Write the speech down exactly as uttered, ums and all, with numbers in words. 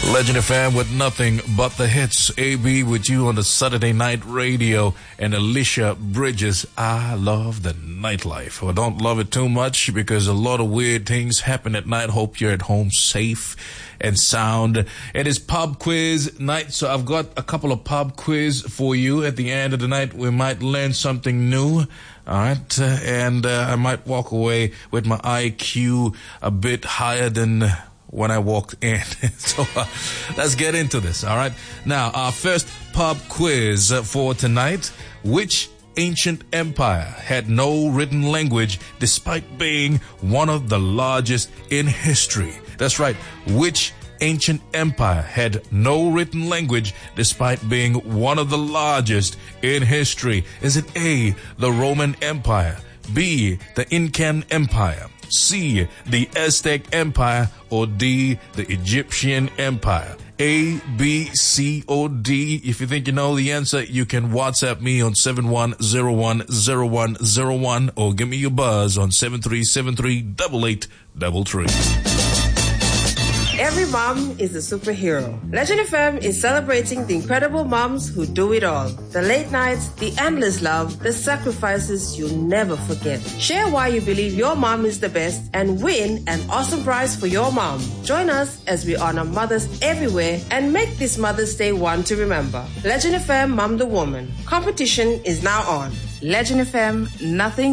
Legend F M with nothing but the hits. A B with you on the Saturday Night Radio, and Alicia Bridges. I love the nightlife. I don't love it too much because a lot of weird things happen at night. Hope you're at home safe and sound. It is pub quiz night, so I've got a couple of pub quiz for you. At the end of the night, we might learn something new. All right, uh, and uh, I might walk away with my I Q a bit higher than when I walked in. So uh, let's get into this, all right? Now, our first pub quiz for tonight. Which ancient empire had no written language despite being one of the largest in history? That's right. Which ancient empire had no written language despite being one of the largest in history? Is it A, the Roman Empire, B, the Incan Empire, C, the Aztec Empire, or D, the Egyptian Empire? A, B, C, or D? If you think you know the answer, you can WhatsApp me on seven one zero one zero one zero one or give me your buzz on seven three seven three, eight eight three three. Every mom is a superhero. Legend F M is celebrating the incredible moms who do it all. The late nights, the endless love, the sacrifices you'll never forget. Share why you believe your mom is the best and win an awesome prize for your mom. Join us as we honor mothers everywhere and make this Mother's Day one to remember. Legend F M Mom the Woman. Competition is now on. Legend F M, nothing